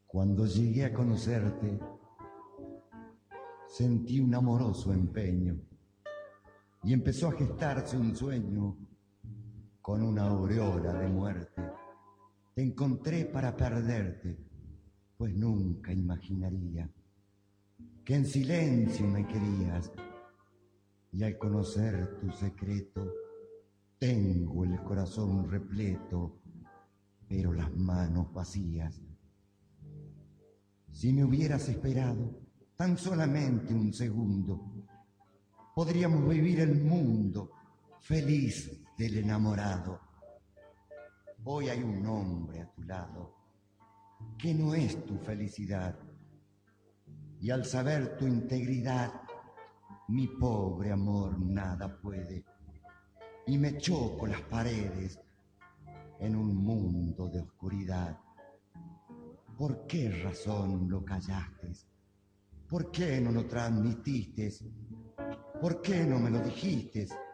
Cuando llegué a conocerte, sentí un amoroso empeño y empezó a gestarse un sueño con una aureola de muerte. Te encontré para perderte, pues nunca imaginaría que en silencio me querías, y al conocer tu secreto tengo el corazón repleto, pero las manos vacías. Si me hubieras esperado tan solamente un segundo, podríamos vivir el mundo feliz del enamorado. Hoy hay un hombre a tu lado que no es tu felicidad, y al saber tu integridad, mi pobre amor nada puede, y me choco las paredes en un mundo de oscuridad. ¿Por qué razón lo callaste? ¿Por qué no lo transmitiste? ¿Por qué no me lo dijiste?